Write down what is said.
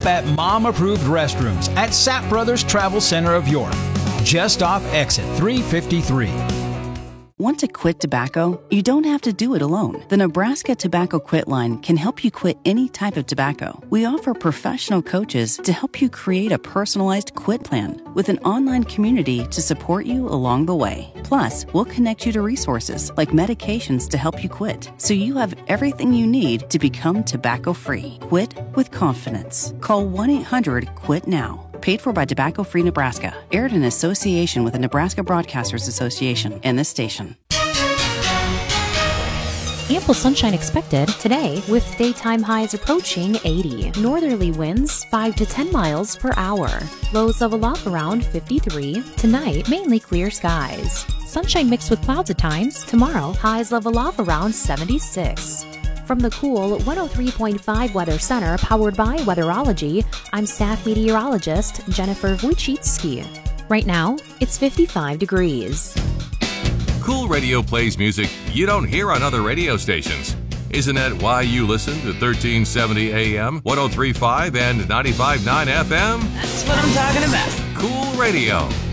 at mom-approved restrooms at Sapp Brothers Travel Center of York, just off exit 353. Want to quit tobacco? You don't have to do it alone. The Nebraska Tobacco Quit Line can help you quit any type of tobacco. We offer professional coaches to help you create a personalized quit plan with an online community to support you along the way. Plus, we'll connect you to resources like medications to help you quit, so you have everything you need to become tobacco-free. Quit with confidence. Call 1-800-QUIT-NOW. Paid for by Tobacco Free Nebraska. Aired in association with the Nebraska Broadcasters Association and this station. Ample sunshine expected today with daytime highs approaching 80. Northerly winds 5 to 10 miles per hour. Lows level off around 53. Tonight, mainly clear skies. Sunshine mixed with clouds at times. Tomorrow, highs level off around 76. From the cool 103.5 Weather Center, powered by Weatherology, I'm staff meteorologist Jennifer Wojcicki. Right now, it's 55 degrees. Cool Radio plays music you don't hear on other radio stations. Isn't that why you listen to 1370 AM, 103.5 and 95.9 FM? That's what I'm talking about. Cool Radio.